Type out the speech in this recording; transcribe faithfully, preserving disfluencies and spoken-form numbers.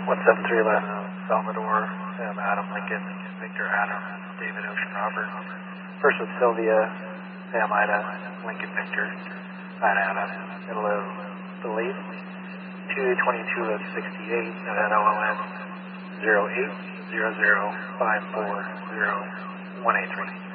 one seven three eleven, Salvador, Sam Adam Lincoln, Victor Adam, David Ocean Robert. First with Sylvia, Sam Ida, Lincoln Victor, Ida Adam, Italy, Italy, two twenty-two of sixty-eight, at L L M zero eight zero zero five four zero one eight three.